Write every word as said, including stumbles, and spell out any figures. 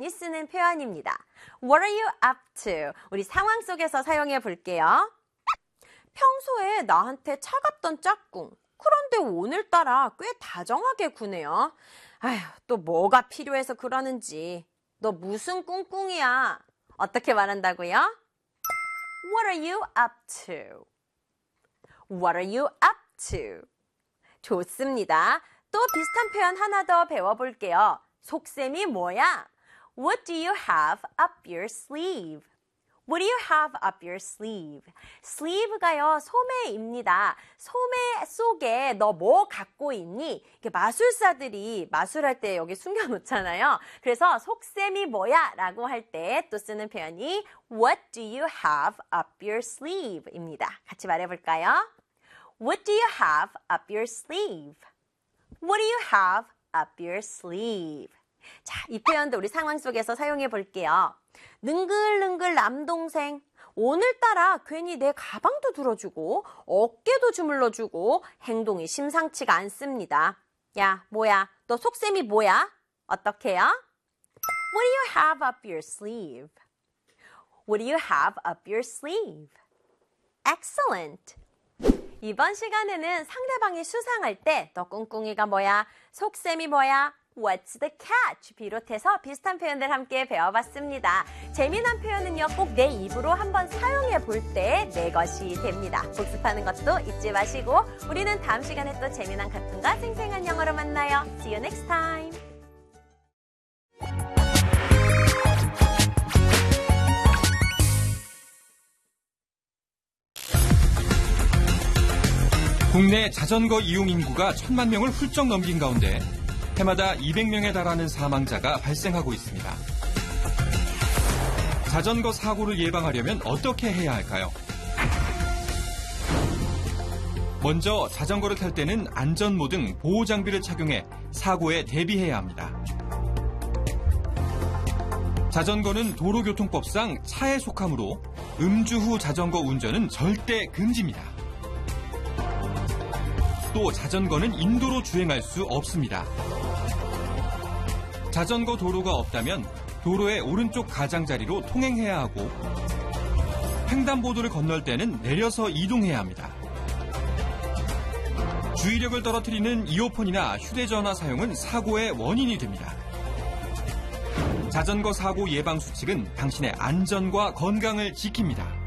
많이 쓰는 표현입니다. What are you up to? 우리 상황 속에서 사용해 볼게요. 평소에 나한테 차갑던 짝꿍. 그런데 오늘따라 꽤 다정하게 구네요. 아휴, 또 뭐가 필요해서 그러는지. 너 무슨 꿍꿍이야? 어떻게 말한다고요? What are you up to? What are you up to? 좋습니다. 또 비슷한 표현 하나 더 배워볼게요. 속셈이 뭐야? What do you have up your sleeve? What do you have up your sleeve? sleeve가요, 소매입니다. 소매 속에 너 뭐 갖고 있니? 이렇게 마술사들이 마술할 때 여기 숨겨놓잖아요. 그래서 속셈이 뭐야? 라고 할 때 또 쓰는 표현이 What do you have up your sleeve? 입니다. 같이 말해볼까요? What do you have up your sleeve? What do you have up your sleeve? 자, 이 표현도 우리 상황 속에서 사용해 볼게요. 능글능글 남동생, 오늘따라 괜히 내 가방도 들어주고 어깨도 주물러주고 행동이 심상치가 않습니다. 야, 뭐야? 너 속셈이 뭐야? 어떡해요? What do you have up your sleeve? What do you have up your sleeve? Excellent! 이번 시간에는 상대방이 수상할 때 너 꿍꿍이가 뭐야? 속셈이 뭐야? What's the catch? 비롯해서 비슷한 표현들 함께 배워봤습니다. 재미난 표현은요, 꼭 내 입으로 한번 사용해 볼 때 내 것이 됩니다. 복습하는 것도 잊지 마시고 우리는 다음 시간에 또 재미난 가끔과 생생한 영어로 만나요. See you next time. 국내 자전거 이용 인구가 천만 명을 훌쩍 넘긴 가운데 해마다 이백 명에 달하는 사망자가 발생하고 있습니다. 자전거 사고를 예방하려면 어떻게 해야 할까요? 먼저 자전거를 탈 때는 안전모 등 보호장비를 착용해 사고에 대비해야 합니다. 자전거는 도로교통법상 차에 속하므로 음주 후 자전거 운전은 절대 금지입니다. 또 자전거는 인도로 주행할 수 없습니다. 자전거 도로가 없다면 도로의 오른쪽 가장자리로 통행해야 하고 횡단보도를 건널 때는 내려서 이동해야 합니다. 주의력을 떨어뜨리는 이어폰이나 휴대전화 사용은 사고의 원인이 됩니다. 자전거 사고 예방 수칙은 당신의 안전과 건강을 지킵니다.